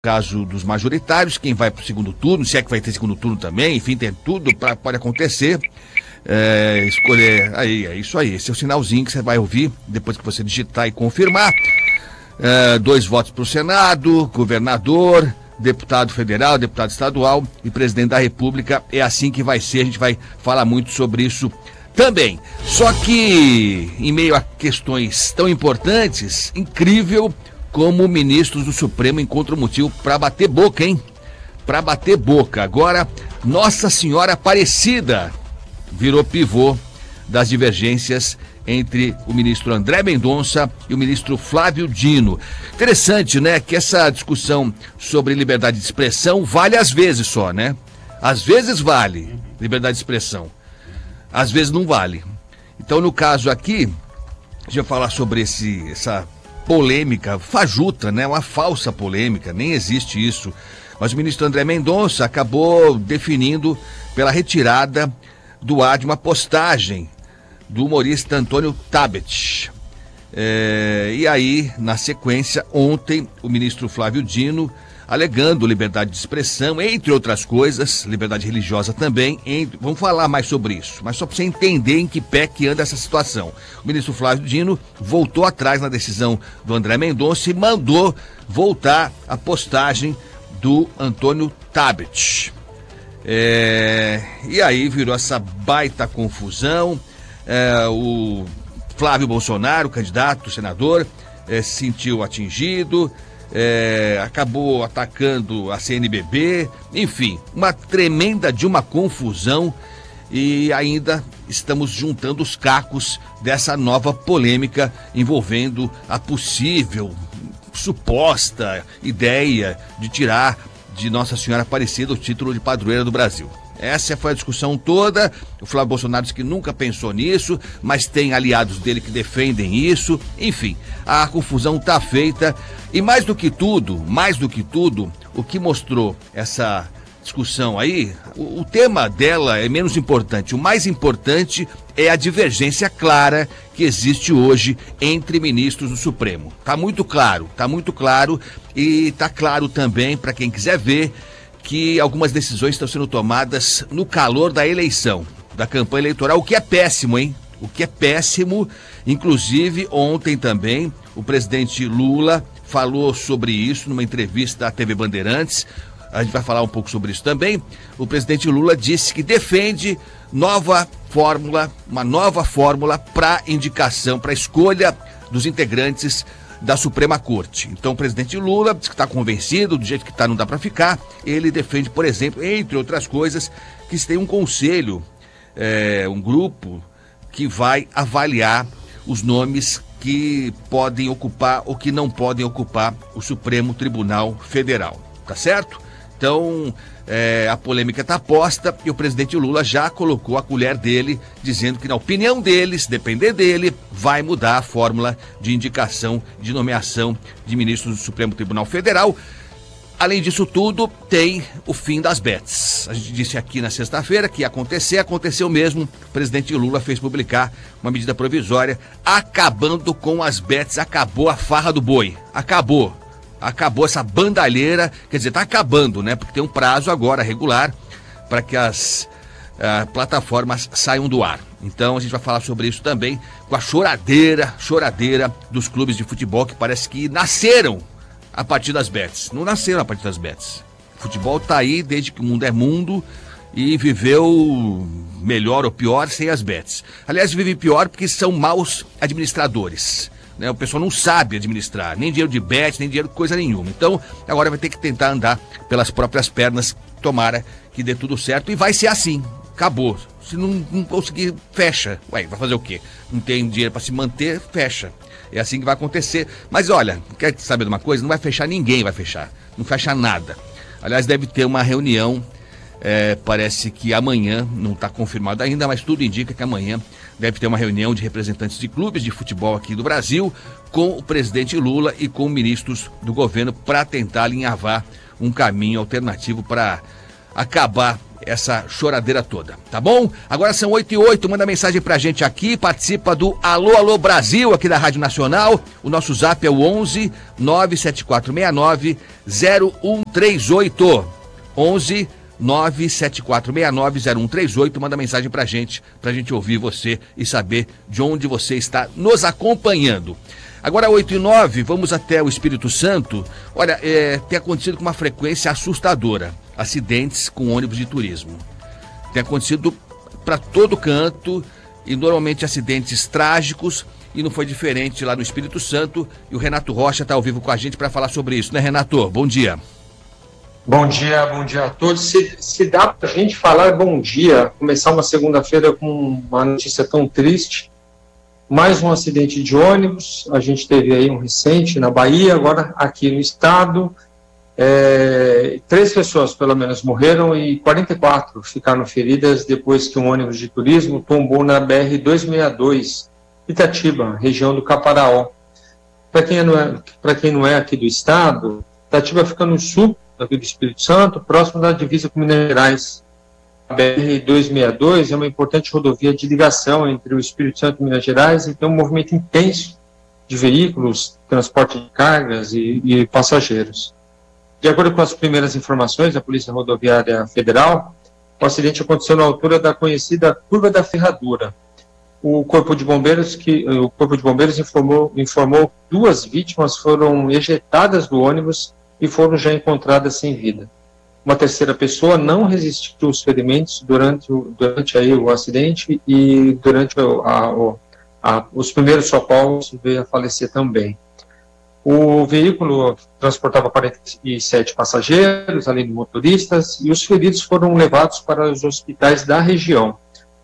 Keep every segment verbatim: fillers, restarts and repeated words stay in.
caso dos majoritários, quem vai para o segundo turno, se é que vai ter segundo turno também, enfim, tem tudo para pode acontecer. É, escolher, aí, é isso aí, esse é o sinalzinho que você vai ouvir depois que você digitar e confirmar. É, dois votos para o Senado, governador, deputado federal, deputado estadual e presidente da República. É assim que vai ser, a gente vai falar muito sobre isso também. Só que, em meio a questões tão importantes, incrível como ministros do Supremo encontram motivo para bater boca, hein? Para bater boca. Agora, Nossa Senhora Aparecida virou pivô das divergências entre o ministro André Mendonça e o ministro Flávio Dino. Interessante, né, que essa discussão sobre liberdade de expressão vale às vezes só, né? Às vezes vale liberdade de expressão, às vezes não vale. Então, no caso aqui, a gente vai falar sobre esse, essa polêmica fajuta, né? Uma falsa polêmica, nem existe isso. Mas o ministro André Mendonça acabou definindo pela retirada do ar de uma postagem do humorista Antônio Tabet. É, e aí, na sequência, ontem, o ministro Flávio Dino, alegando liberdade de expressão, entre outras coisas, liberdade religiosa também, entre, vamos falar mais sobre isso, mas só para você entender em que pé que anda essa situação. O ministro Flávio Dino voltou atrás na decisão do André Mendonça e mandou voltar a postagem do Antônio Tabet. É, e aí virou essa baita confusão. É, o Flávio Bolsonaro, candidato, senador, é, se sentiu atingido, é, acabou atacando a C N B B, enfim, uma tremenda de uma confusão, e ainda estamos juntando os cacos dessa nova polêmica envolvendo a possível, suposta ideia de tirar de Nossa Senhora Aparecida o título de padroeira do Brasil. Essa foi a discussão toda. O Flávio Bolsonaro disse que nunca pensou nisso, mas tem aliados dele que defendem isso. Enfim, a confusão está feita. E mais do que tudo, mais do que tudo, o que mostrou essa discussão aí, o, o tema dela é menos importante. O mais importante é a divergência clara que existe hoje entre ministros do Supremo. Tá muito claro, tá muito claro, e tá claro também para quem quiser ver que algumas decisões estão sendo tomadas no calor da eleição, da campanha eleitoral, o que é péssimo, hein? O que é péssimo. Inclusive, ontem também, o presidente Lula falou sobre isso numa entrevista à T V Bandeirantes. A gente vai falar um pouco sobre isso também. O presidente Lula disse que defende nova fórmula, uma nova fórmula para indicação, para escolha dos integrantes da Suprema Corte. Então o presidente Lula diz que está convencido, do jeito que está não dá para ficar. Ele defende, por exemplo, entre outras coisas, que se tem um conselho, é, um grupo que vai avaliar os nomes que podem ocupar ou que não podem ocupar o Supremo Tribunal Federal. Tá certo? Então, é, a polêmica está posta e o presidente Lula já colocou a colher dele, dizendo que, na opinião dele, se depender dele, vai mudar a fórmula de indicação, de nomeação de ministros do Supremo Tribunal Federal. Além disso tudo, tem o fim das bets. A gente disse aqui na sexta-feira que ia acontecer, aconteceu mesmo. O presidente Lula fez publicar uma medida provisória acabando com as bets, acabou a farra do boi, acabou. Acabou essa bandalheira, quer dizer, está acabando, né? Porque tem um prazo agora regular para que as uh, plataformas saiam do ar. Então a gente vai falar sobre isso também, com a choradeira, choradeira dos clubes de futebol que parece que nasceram a partir das bets. Não nasceram a partir das bets. O futebol está aí desde que o mundo é mundo e viveu melhor ou pior sem as bets. Aliás, vive pior porque são maus administradores. Né, o pessoal não sabe administrar, nem dinheiro de bet, nem dinheiro de coisa nenhuma. Então, agora vai ter que tentar andar pelas próprias pernas, tomara que dê tudo certo, e vai ser assim, acabou. Se não, não conseguir, fecha. Ué, vai fazer o quê? Não tem dinheiro para se manter, fecha. É assim que vai acontecer. Mas olha, quer saber de uma coisa? Não vai fechar ninguém, vai fechar. Não fecha nada. Aliás, deve ter uma reunião, é, parece que amanhã, não está confirmado ainda, mas tudo indica que amanhã deve ter uma reunião de representantes de clubes de futebol aqui do Brasil com o presidente Lula e com ministros do governo para tentar alinhavar um caminho alternativo para acabar essa choradeira toda, tá bom? Agora são oito e oito, manda mensagem pra gente aqui, participa do Alô, Alô Brasil aqui da Rádio Nacional. O nosso zap é o onze nove sete quatro seis nove zero um três oito. onze nove sete quatro seis nove zero um três oito, manda mensagem pra gente, pra gente ouvir você e saber de onde você está nos acompanhando. Agora, oito e nove, vamos até o Espírito Santo. Olha, é, tem acontecido com uma frequência assustadora, acidentes com ônibus de turismo. Tem acontecido para todo canto e normalmente acidentes trágicos, e não foi diferente lá no Espírito Santo. E o Renato Rocha está ao vivo com a gente para falar sobre isso, né, Renato? Bom dia. Bom dia, bom dia a todos. Se, se dá para a gente falar bom dia, começar uma segunda-feira com uma notícia tão triste, mais um acidente de ônibus, a gente teve aí um recente na Bahia, agora aqui no estado, é, três pessoas pelo menos morreram e quarenta e quatro ficaram feridas depois que um ônibus de turismo tombou na B R duzentos e sessenta e dois, Itatiba, região do Caparaó. Para quem não é, para quem não é aqui do estado, Itatiba fica no sul aqui do Espírito Santo, próximo da divisa com Minas Gerais. A B R duzentos e sessenta e dois é uma importante rodovia de ligação entre o Espírito Santo e Minas Gerais e tem um movimento intenso de veículos, transporte de cargas e, e passageiros. De acordo com as primeiras informações da Polícia Rodoviária Federal, o acidente aconteceu na altura da conhecida Curva da Ferradura. O Corpo de Bombeiros, que, o Corpo de Bombeiros informou, informou que duas vítimas foram ejetadas do ônibus e foram já encontradas sem vida. Uma terceira pessoa não resistiu aos ferimentos durante, o, durante aí o acidente e durante o, a, o, a, os primeiros socorros veio a falecer também. O veículo transportava quarenta e sete passageiros, além de motoristas, e os feridos foram levados para os hospitais da região.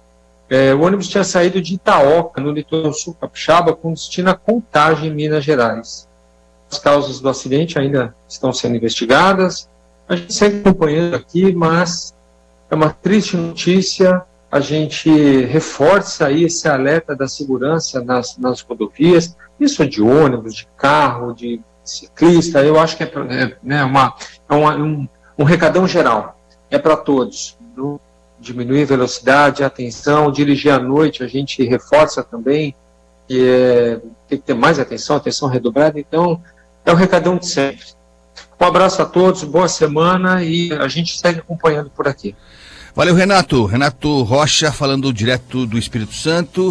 É, o ônibus tinha saído de Itaoca, no litoral sul capixaba, com destino a Contagem, em Minas Gerais. As causas do acidente ainda estão sendo investigadas. A gente segue acompanhando aqui, mas é uma triste notícia. A gente reforça aí esse alerta da segurança nas, nas rodovias. Isso é de ônibus, de carro, de ciclista. Eu acho que é, é, né, uma, é uma, um, um recadão geral. É para todos. Viu? Diminuir a velocidade, a atenção, dirigir à noite. A gente reforça também que é, tem que ter mais atenção, atenção redobrada. Então, é o recadão de sempre. Um abraço a todos, boa semana e a gente segue acompanhando por aqui. Valeu, Renato. Renato Rocha falando direto do Espírito Santo.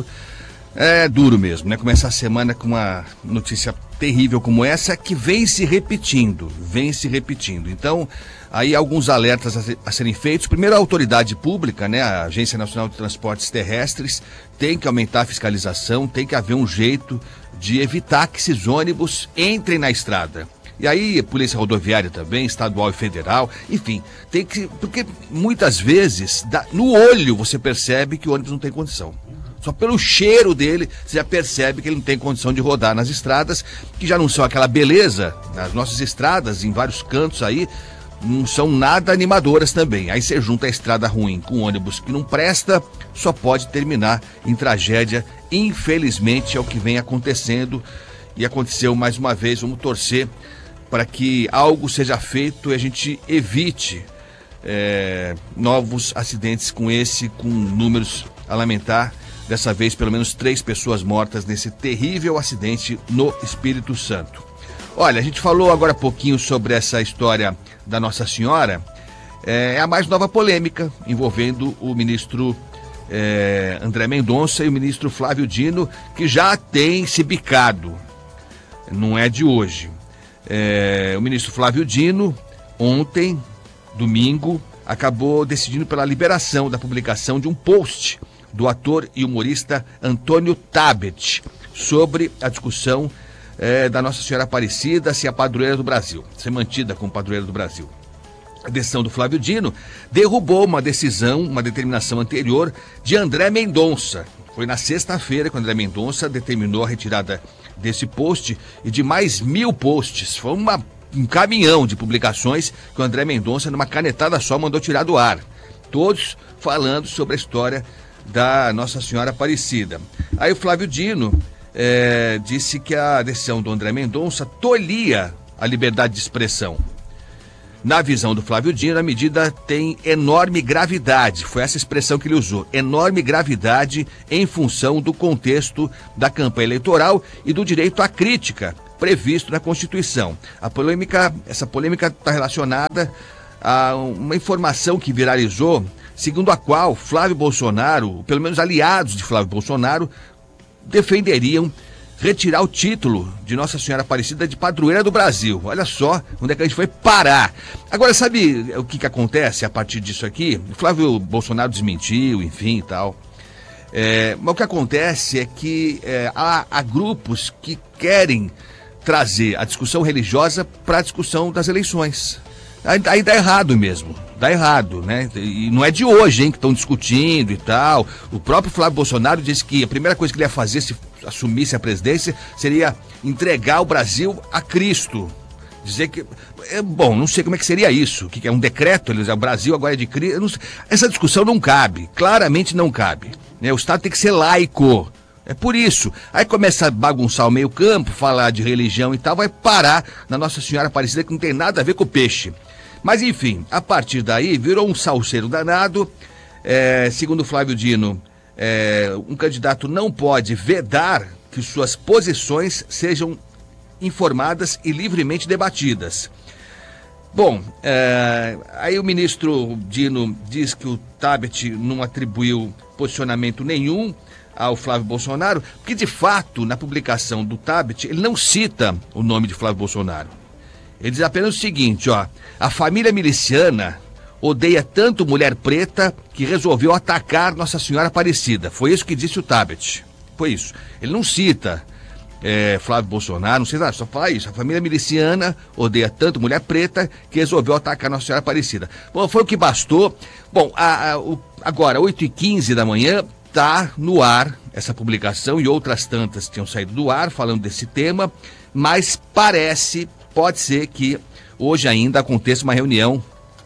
É duro mesmo, né? Começar a semana com uma notícia terrível como essa que vem se repetindo, vem se repetindo. Então, aí alguns alertas a, ser, a serem feitos. Primeiro, a autoridade pública, né? A Agência Nacional de Transportes Terrestres tem que aumentar a fiscalização, tem que haver um jeito de evitar que esses ônibus entrem na estrada. E aí, Polícia Rodoviária também, estadual e federal, enfim, tem que... Porque muitas vezes, dá, no olho, você percebe que o ônibus não tem condição. Só pelo cheiro dele, você já percebe que ele não tem condição de rodar nas estradas, que já não são aquela beleza. As nossas estradas, em vários cantos aí, não são nada animadoras também. Aí você junta a estrada ruim com ônibus que não presta, só pode terminar em tragédia. Infelizmente, é o que vem acontecendo. E aconteceu mais uma vez, vamos torcer para que algo seja feito e a gente evite é, novos acidentes com esse, com números a lamentar. Dessa vez, pelo menos três pessoas mortas nesse terrível acidente no Espírito Santo. Olha, a gente falou agora há pouquinho sobre essa história da Nossa Senhora. É a mais nova polêmica envolvendo o ministro é, André Mendonça e o ministro Flávio Dino, que já tem se bicado. Não é de hoje. É, o ministro Flávio Dino, ontem, domingo, acabou decidindo pela liberação da publicação de um post do ator e humorista Antônio Tabet sobre a discussão é, da Nossa Senhora Aparecida se a padroeira do Brasil, ser mantida como padroeira do Brasil. A decisão do Flávio Dino derrubou uma decisão, uma determinação anterior de André Mendonça. Foi na sexta-feira que o André Mendonça determinou a retirada desse post e de mais mil posts. Foi uma, um caminhão de publicações que o André Mendonça, numa canetada só, mandou tirar do ar. Todos falando sobre a história da Nossa Senhora Aparecida. Aí o Flávio Dino é, disse que a decisão do André Mendonça tolhia a liberdade de expressão. Na visão do Flávio Dino, a medida tem enorme gravidade, foi essa expressão que ele usou, enorme gravidade em função do contexto da campanha eleitoral e do direito à crítica previsto na Constituição. A polêmica, essa polêmica está relacionada a uma informação que viralizou, segundo a qual Flávio Bolsonaro, pelo menos aliados de Flávio Bolsonaro, defenderiam retirar o título de Nossa Senhora Aparecida de padroeira do Brasil. Olha só onde é que a gente foi parar. Agora, sabe o que, que acontece a partir disso aqui? O Flávio Bolsonaro desmentiu, enfim e tal. É, mas o que acontece é que é, há, há grupos que querem trazer a discussão religiosa para a discussão das eleições. Aí, aí dá errado mesmo, dá errado, né? E não é de hoje, hein, que estão discutindo e tal. O próprio Flávio Bolsonaro disse que a primeira coisa que ele ia fazer se assumisse a presidência seria entregar o Brasil a Cristo. Dizer que, é, bom, não sei como é que seria isso, que é um decreto, eles, o Brasil agora é de Cristo. Não sei, essa discussão não cabe, claramente não cabe, né? O Estado tem que ser laico. É por isso. Aí começa a bagunçar o meio campo, falar de religião e tal, vai parar na Nossa Senhora Aparecida, que não tem nada a ver com o peixe. Mas enfim, a partir daí virou um salseiro danado. É, segundo Flávio Dino, é, um candidato não pode vedar que suas posições sejam informadas e livremente debatidas. Bom, é, aí o ministro Dino diz que o Tabet não atribuiu posicionamento nenhum ao Flávio Bolsonaro, porque de fato, na publicação do Tabet, ele não cita o nome de Flávio Bolsonaro. Ele diz apenas o seguinte, ó, a família miliciana odeia tanto mulher preta que resolveu atacar Nossa Senhora Aparecida. Foi isso que disse o Tabet. Foi isso. Ele não cita é, Flávio Bolsonaro, não sei nada, só fala isso. A família miliciana odeia tanto mulher preta que resolveu atacar Nossa Senhora Aparecida. Bom, foi o que bastou. Bom, a, a, o, agora, oito e quinze da manhã, está no ar essa publicação e outras tantas tinham saído do ar falando desse tema, mas parece, pode ser que hoje ainda aconteça uma reunião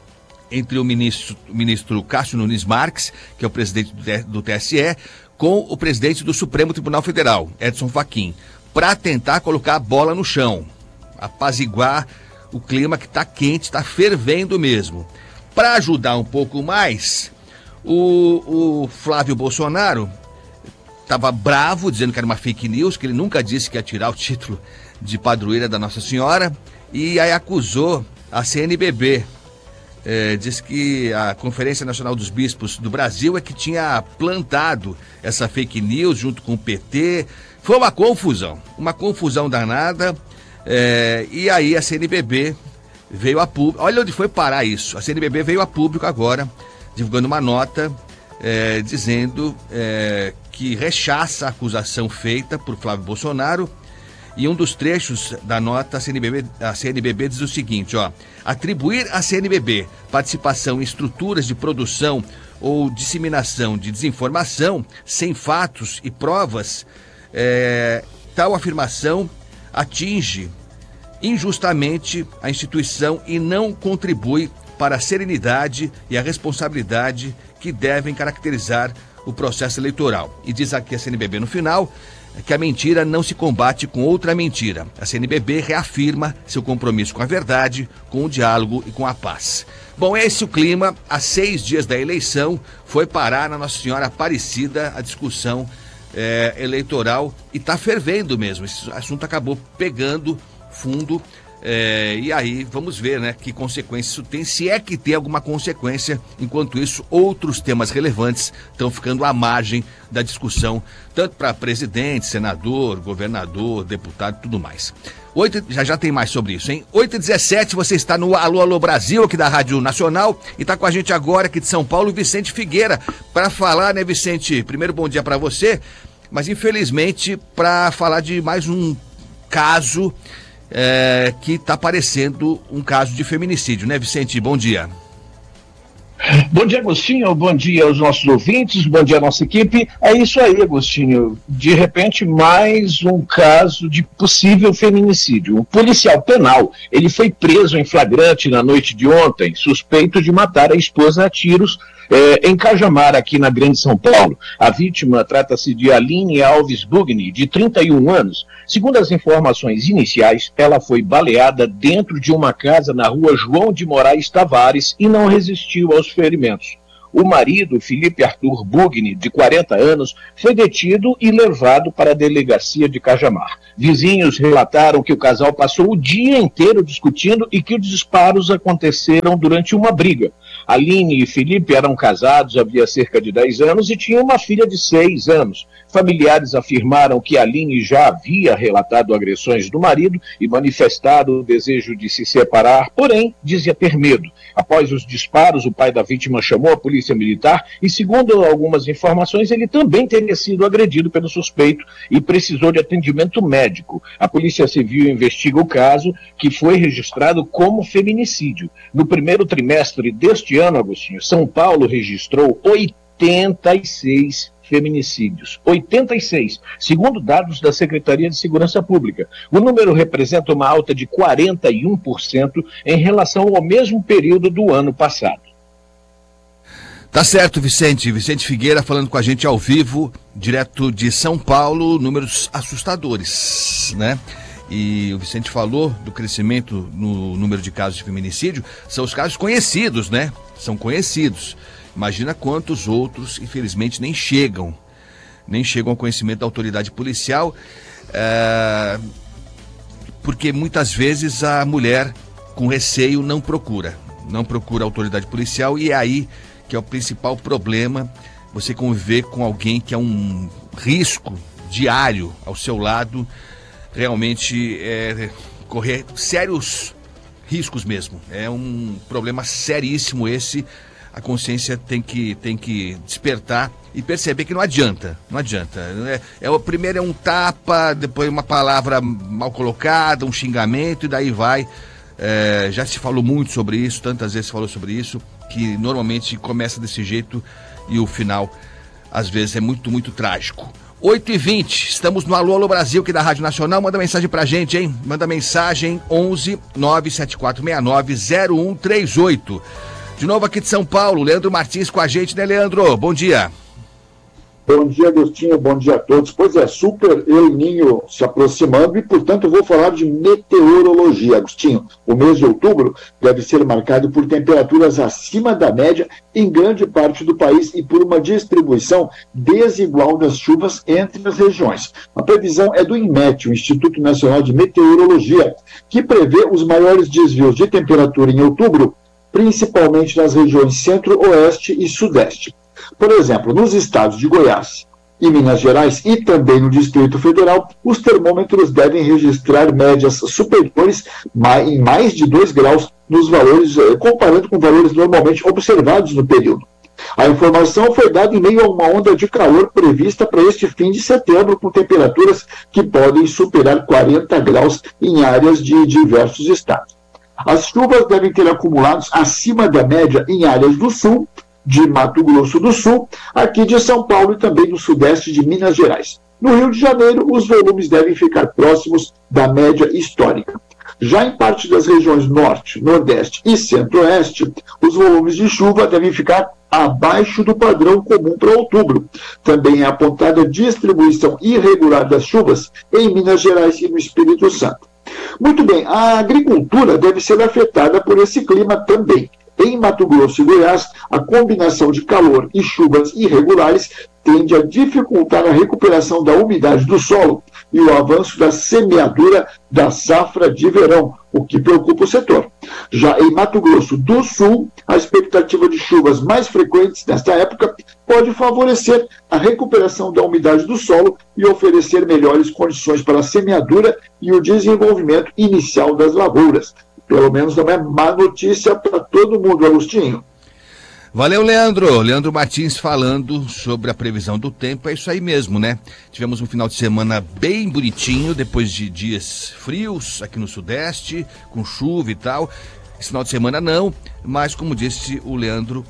entre o ministro, o ministro Cássio Nunes Marques, que é o presidente do T S E, com o presidente do Supremo Tribunal Federal, Edson Fachin, para tentar colocar a bola no chão, apaziguar o clima que está quente, está fervendo mesmo. Para ajudar um pouco mais, o, o Flávio Bolsonaro estava bravo, dizendo que era uma fake news, que ele nunca disse que ia tirar o título de padroeira da Nossa Senhora, e aí acusou a C N B B. É, diz que a Conferência Nacional dos Bispos do Brasil é que tinha plantado essa fake news junto com o P T. Foi uma confusão, uma confusão danada, é, e aí a C N B B veio a público, olha onde foi parar isso, a C N B B veio a público agora, divulgando uma nota é, dizendo é, que rechaça a acusação feita por Flávio Bolsonaro. E um dos trechos da nota, a C N B B, a C N B B diz o seguinte, ó, atribuir à C N B B participação em estruturas de produção ou disseminação de desinformação sem fatos e provas, é, tal afirmação atinge injustamente a instituição e não contribui para a serenidade e a responsabilidade que devem caracterizar o processo eleitoral. E diz aqui a C N B B no final que a mentira não se combate com outra mentira. A C N B B reafirma seu compromisso com a verdade, com o diálogo e com a paz. Bom, esse é o clima. Há seis dias da eleição foi parar na Nossa Senhora Aparecida a discussão é, eleitoral e está fervendo mesmo. Esse assunto acabou pegando fundo. É, e aí vamos ver, né, que consequência isso tem, se é que tem alguma consequência. Enquanto isso, outros temas relevantes estão ficando à margem da discussão, tanto para presidente, senador, governador, deputado e tudo mais. oito, já já tem mais sobre isso, hein? oito e dezessete, você está no Alô Alô Brasil, aqui da Rádio Nacional, e está com a gente agora aqui de São Paulo, Vicente Figueira, para falar, né, Vicente? Primeiro, bom dia para você, mas infelizmente para falar de mais um caso É, que está parecendo um caso de feminicídio, né, Vicente? Bom dia. Bom dia, Agostinho, bom dia aos nossos ouvintes, bom dia à nossa equipe. É isso aí, Agostinho, de repente mais um caso de possível feminicídio. Um policial penal, ele foi preso em flagrante na noite de ontem, suspeito de matar a esposa a tiros É, em Cajamar, aqui na Grande São Paulo, a vítima trata-se de Aline Alves Bugni, de trinta e um anos. Segundo as informações iniciais, ela foi baleada dentro de uma casa na rua João de Moraes Tavares e não resistiu aos ferimentos. O marido, Felipe Arthur Bugni, de quarenta anos, foi detido e levado para a delegacia de Cajamar. Vizinhos relataram que o casal passou o dia inteiro discutindo e que os disparos aconteceram durante uma briga. Aline e Felipe eram casados havia cerca de dez anos e tinham uma filha de seis anos. Familiares afirmaram que Aline já havia relatado agressões do marido e manifestado o desejo de se separar, porém dizia ter medo. Após os disparos, o pai da vítima chamou a polícia militar e, segundo algumas informações, ele também teria sido agredido pelo suspeito e precisou de atendimento médico. A Polícia Civil investiga o caso, que foi registrado como feminicídio. No primeiro trimestre deste ano, Agostinho, São Paulo registrou oitenta e seis feminicídios. oitenta e seis, segundo dados da Secretaria de Segurança Pública. O número representa uma alta de quarenta e um por cento em relação ao mesmo período do ano passado. Tá certo, Vicente. Vicente Figueira falando com a gente ao vivo, direto de São Paulo, números assustadores, né? E o Vicente falou do crescimento no número de casos de feminicídio. São os casos conhecidos, né? São conhecidos. Imagina quantos outros, infelizmente, nem chegam. Nem chegam ao conhecimento da autoridade policial. É... Porque muitas vezes a mulher, com receio, não procura. Não procura a autoridade policial e é aí que é o principal problema. Você conviver com alguém que é um risco diário ao seu lado, realmente é correr sérios riscos mesmo. É um problema seríssimo esse. A consciência tem que, tem que despertar e perceber que não adianta, não adianta. É, é, o primeiro é um tapa, depois uma palavra mal colocada, um xingamento e daí vai. É, já se falou muito sobre isso, tantas vezes se falou sobre isso, que normalmente começa desse jeito e o final, às vezes, é muito, muito trágico. oito e vinte, estamos no Alô Alô Brasil, aqui da Rádio Nacional. Manda mensagem pra gente, hein? Manda mensagem onze nove sete quatro seis nove zero um três oito. De novo aqui de São Paulo, Leandro Martins com a gente, né, Leandro? Bom dia. Bom dia, Agostinho. Bom dia a todos. Pois é, Super El Niño se aproximando e, portanto, eu vou falar de meteorologia, Agostinho. O mês de outubro deve ser marcado por temperaturas acima da média em grande parte do país e por uma distribuição desigual das chuvas entre as regiões. A previsão é do INMET, o Instituto Nacional de Meteorologia, que prevê os maiores desvios de temperatura em outubro, principalmente nas regiões centro-oeste e sudeste. Por exemplo, nos estados de Goiás e Minas Gerais e também no Distrito Federal, os termômetros devem registrar médias superiores em mais de dois graus nos valores, comparando com valores normalmente observados no período. A informação foi dada em meio a uma onda de calor prevista para este fim de setembro, com temperaturas que podem superar quarenta graus em áreas de diversos estados. As chuvas devem ter acumulados acima da média em áreas do sul, de Mato Grosso do Sul, aqui de São Paulo e também do sudeste de Minas Gerais. No Rio de Janeiro, os volumes devem ficar próximos da média histórica. Já em parte das regiões norte, nordeste e centro-oeste, os volumes de chuva devem ficar abaixo do padrão comum para outubro. Também é apontada a distribuição irregular das chuvas em Minas Gerais e no Espírito Santo. Muito bem, a agricultura deve ser afetada por esse clima também. Em Mato Grosso e Goiás, a combinação de calor e chuvas irregulares tende a dificultar a recuperação da umidade do solo e o avanço da semeadura da safra de verão, o que preocupa o setor. Já em Mato Grosso do Sul, a expectativa de chuvas mais frequentes nesta época pode favorecer a recuperação da umidade do solo e oferecer melhores condições para a semeadura e o desenvolvimento inicial das lavouras. Pelo menos não é má notícia para todo mundo, Agostinho. Valeu, Leandro. Leandro Martins falando sobre a previsão do tempo. É isso aí mesmo, né? Tivemos um final de semana bem bonitinho, depois de dias frios aqui no Sudeste, com chuva e tal. Esse final de semana não, mas como disse o Leandro,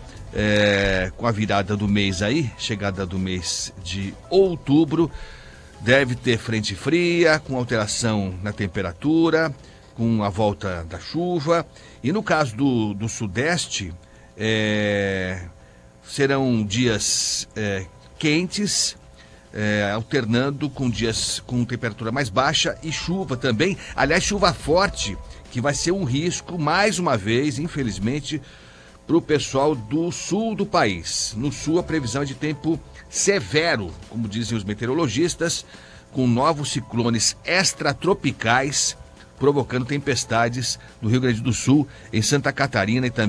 é, com a virada do mês aí, chegada do mês de outubro, deve ter frente fria, com alteração na temperatura, com a volta da chuva. E no caso do, do Sudeste, é, serão dias é, quentes, é, alternando com dias com temperatura mais baixa e chuva também. Aliás, chuva forte, que vai ser um risco, mais uma vez, infelizmente, para o pessoal do sul do país. No sul, a previsão é de tempo severo, como dizem os meteorologistas, com novos ciclones extratropicais, provocando tempestades no Rio Grande do Sul, em Santa Catarina e também